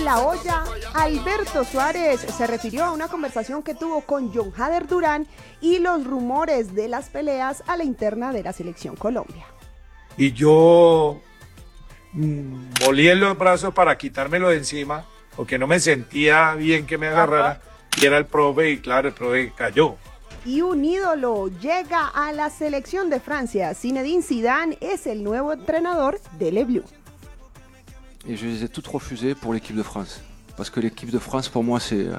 la olla, Alberto Suárez se refirió a una conversación que tuvo con John Hader Durán y los rumores de las peleas a la interna de la Selección Colombia. Y yo molí en los brazos para quitármelo de encima, porque no me sentía bien que me agarrara, y era el profe, y claro, el profe cayó. Y un ídolo llega a la selección de Francia. Zinedine Zidane es el nuevo entrenador de Les Bleus. Et je les ai toutes refusées pour l'équipe de France. Parce que l'équipe de France, pour moi, c'est